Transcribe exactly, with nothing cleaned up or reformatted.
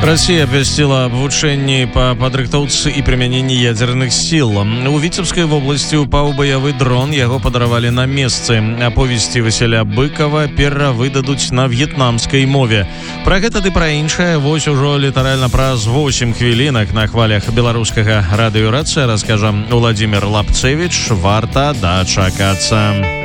Россия абвясціла аб вучэнні па падрыхтоўцы і прымяненні ядзерных сіл. У Віцебскай вобласці упаў баявы дрон, яго падаравалі на месцы. Аповесці Васіля Быкова перавыдадуць на в'етнамскай мове. Пра гэта ды пра іншае вось ужо літаральна праз восемь хвілінак на хвалях беларускага радыёрацыя раскажа Владимир Лапцевич. Варта дачакацца.